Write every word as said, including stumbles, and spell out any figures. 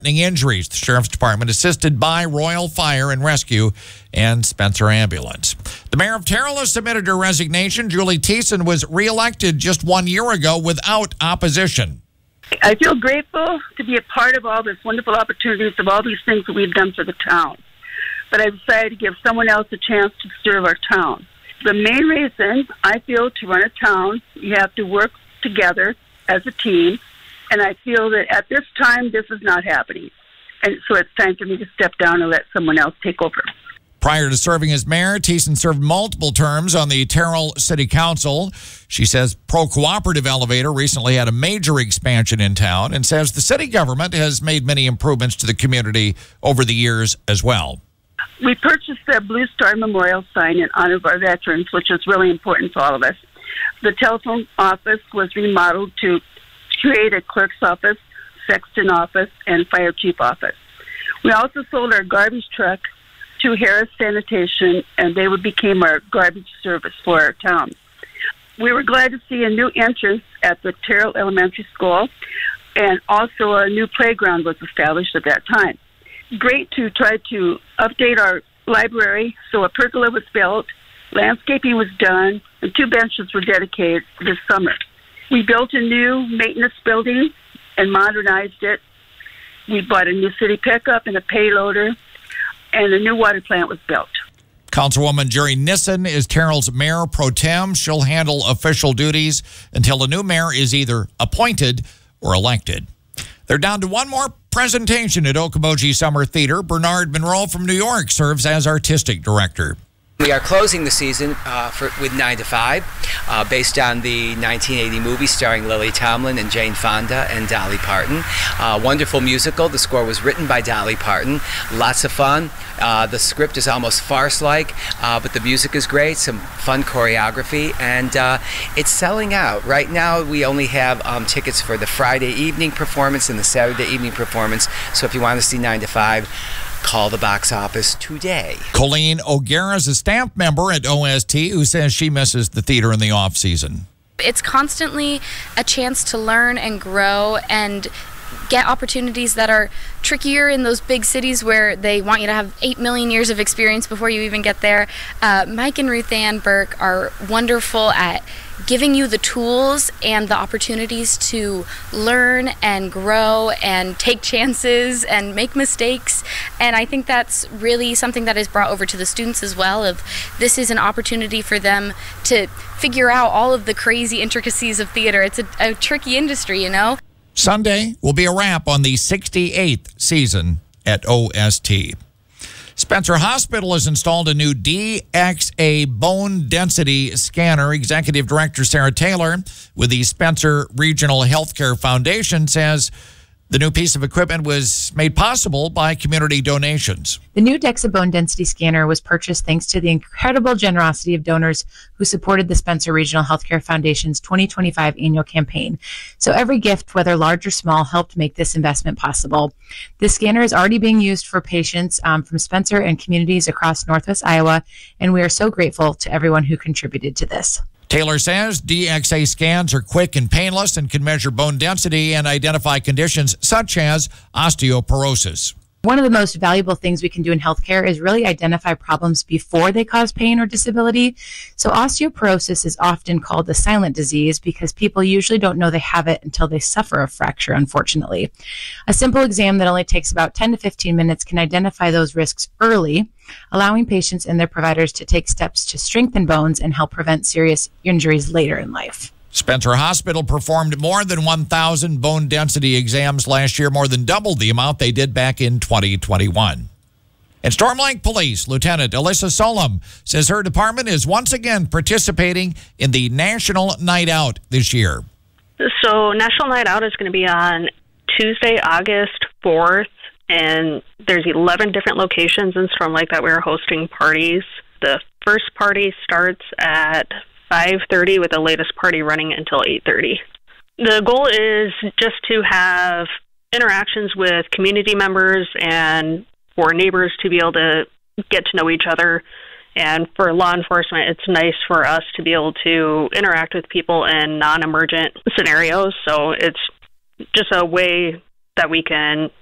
injuries. The Sheriff's Department assisted by Royal Fire and Rescue and Spencer Ambulance. The mayor of Terrell has submitted her resignation. Julie Thiessen was reelected just one year ago without opposition. I feel grateful to be a part of all this wonderful opportunities of all these things that we've done for the town. But I decided to give someone else a chance to serve our town. The main reason I feel to run a town, you have to work together as a team. And I feel that at this time, this is not happening. And so it's time for me to step down and let someone else take over. Prior to serving as mayor, Thiessen served multiple terms on the Terrell City Council. She says Pro Cooperative Elevator recently had a major expansion in town and says the city government has made many improvements to the community over the years as well. We purchased the Blue Star Memorial sign in honor of our veterans, which is really important for all of us. The telephone office was remodeled to create a clerk's office, sexton office, and fire chief office. We also sold our garbage truck to Harris Sanitation, and they would became our garbage service for our town. We were glad to see a new entrance at the Terrell Elementary School, and also a new playground was established at that time. Great to try to update our library, so a pergola was built, landscaping was done, and two benches were dedicated this summer. We built a new maintenance building and modernized it. We bought a new city pickup and a payloader, and a new water plant was built. Councilwoman Jerry Nissen is Terrell's mayor pro tem. She'll handle official duties until a new mayor is either appointed or elected. They're down to one more presentation at Okoboji Summer Theater. Bernard Monroe from New York serves as artistic director. We are closing the season uh, for, with nine to five, uh, based on the nineteen eighty movie starring Lily Tomlin and Jane Fonda and Dolly Parton. Uh, wonderful musical. The score was written by Dolly Parton. Lots of fun. Uh, the script is almost farce-like, uh, but the music is great. Some fun choreography, and uh, it's selling out. Right now, we only have um, tickets for the Friday evening performance and the Saturday evening performance. So if you want to see nine to five, call the box office today. Colleen O'Gara is a staff member at O S T who says she misses the theater in the off-season. It's constantly a chance to learn and grow and get opportunities that are trickier in those big cities where they want you to have eight million years of experience before you even get there. Uh, Mike and Ruth Ann Burke are wonderful at giving you the tools and the opportunities to learn and grow and take chances and make mistakes. And I think that's really something that is brought over to the students as well. Of this is an opportunity for them to figure out all of the crazy intricacies of theater. It's a, a tricky industry, you know. Sunday will be a wrap on the sixty-eighth season at O S T. Spencer Hospital has installed a new D X A bone density scanner. Executive Director Sarah Taylor with the Spencer Regional Healthcare Foundation says the new piece of equipment was made possible by community donations. The new DEXA bone density scanner was purchased thanks to the incredible generosity of donors who supported the Spencer Regional Healthcare Foundation's twenty twenty-five annual campaign. So every gift, whether large or small, helped make this investment possible. This scanner is already being used for patients um, from Spencer and communities across Northwest Iowa, and we are so grateful to everyone who contributed to this. Taylor says D X A scans are quick and painless and can measure bone density and identify conditions such as osteoporosis. One of the most valuable things we can do in healthcare is really identify problems before they cause pain or disability. So osteoporosis is often called a silent disease because people usually don't know they have it until they suffer a fracture, unfortunately. A simple exam that only takes about ten to fifteen minutes can identify those risks early, allowing patients and their providers to take steps to strengthen bones and help prevent serious injuries later in life. Spencer Hospital performed more than one thousand bone density exams last year, more than double the amount they did back in twenty twenty-one. And Storm Lake Police Lieutenant Alyssa Solom says her department is once again participating in the National Night Out this year. So National Night Out is going to be on Tuesday, August fourth, and there's eleven different locations in Storm Lake that we're hosting parties. The first party starts at five thirty with the latest party running until eight thirty. The goal is just to have interactions with community members and for neighbors to be able to get to know each other. And for law enforcement, it's nice for us to be able to interact with people in non-emergent scenarios. So it's just a way that we can